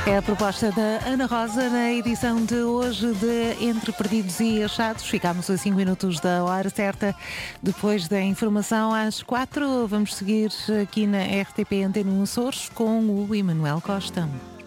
É a proposta da Ana Rosa na edição de hoje de Entre Perdidos e Achados. Ficámos a 5 minutos da hora certa. Depois da informação às 4, vamos seguir aqui na RTP Antena Açores com o Emanuel Costa.